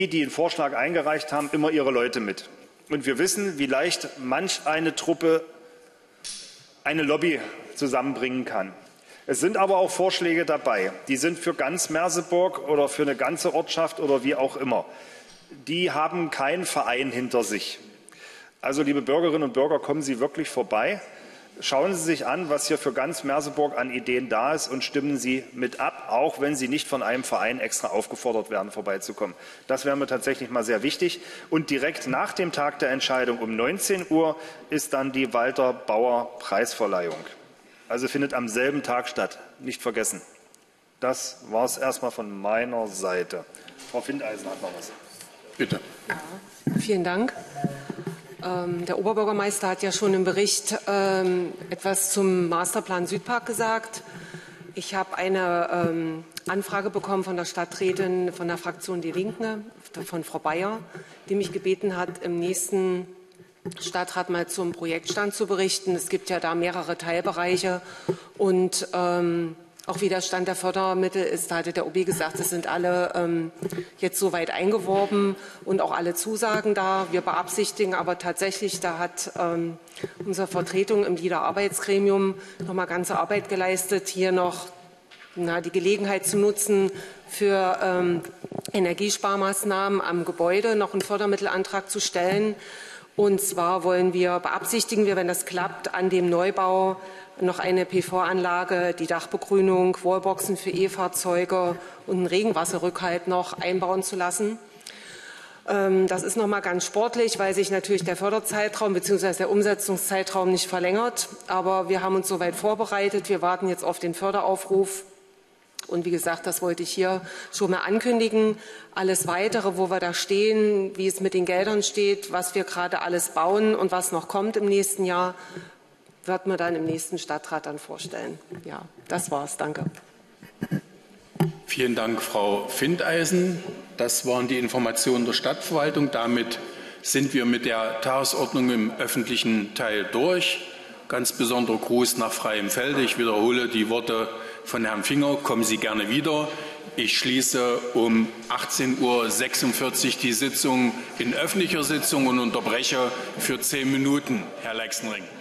die den Vorschlag eingereicht haben, immer ihre Leute mit. Und wir wissen, wie leicht manch eine Truppe eine Lobby zusammenbringen kann. Es sind aber auch Vorschläge dabei, die sind für ganz Merseburg oder für eine ganze Ortschaft oder wie auch immer. Die haben keinen Verein hinter sich. Also, liebe Bürgerinnen und Bürger, kommen Sie wirklich vorbei. Schauen Sie sich an, was hier für ganz Merseburg an Ideen da ist und stimmen Sie mit ab, auch wenn Sie nicht von einem Verein extra aufgefordert werden, vorbeizukommen. Das wäre mir tatsächlich mal sehr wichtig. Und direkt nach dem Tag der Entscheidung um 19 Uhr ist dann die Walter-Bauer-Preisverleihung. Also findet am selben Tag statt. Nicht vergessen. Das war es erstmal von meiner Seite. Frau Findeisen hat noch was. Bitte. Ja, vielen Dank. Der Oberbürgermeister hat ja schon im Bericht etwas zum Masterplan Südpark gesagt. Ich habe eine Anfrage bekommen von der Stadträtin von der Fraktion Die Linke, von Frau Bayer, die mich gebeten hat, im nächsten Stadtrat mal zum Projektstand zu berichten. Es gibt ja da mehrere Teilbereiche und auch wie der Stand der Fördermittel ist, da hatte der OB gesagt, es sind alle jetzt soweit eingeworben und auch alle Zusagen da. Wir beabsichtigen aber tatsächlich, da hat unsere Vertretung im LIDA-Arbeitsgremium noch mal ganze Arbeit geleistet, hier noch die Gelegenheit zu nutzen, für Energiesparmaßnahmen am Gebäude noch einen Fördermittelantrag zu stellen. Und zwar beabsichtigen wir, wenn das klappt, an dem Neubau noch eine PV-Anlage, die Dachbegrünung, Wallboxen für E-Fahrzeuge und einen Regenwasserrückhalt noch einbauen zu lassen. Das ist noch mal ganz sportlich, weil sich natürlich der Förderzeitraum bzw. der Umsetzungszeitraum nicht verlängert. Aber wir haben uns soweit vorbereitet. Wir warten jetzt auf den Förderaufruf. Und wie gesagt, das wollte ich hier schon mal ankündigen. Alles Weitere, wo wir da stehen, wie es mit den Geldern steht, was wir gerade alles bauen und was noch kommt im nächsten Jahr, wird man dann im nächsten Stadtrat dann vorstellen. Ja, das war's. Danke. Vielen Dank, Frau Findeisen. Das waren die Informationen der Stadtverwaltung. Damit sind wir mit der Tagesordnung im öffentlichen Teil durch. Ganz besonderer Gruß nach freiem Felde. Ich wiederhole die Worte von Herrn Finger. Kommen Sie gerne wieder. Ich schließe um 18:46 Uhr die Sitzung in öffentlicher Sitzung und unterbreche für 10 Minuten. Herr Leixenring.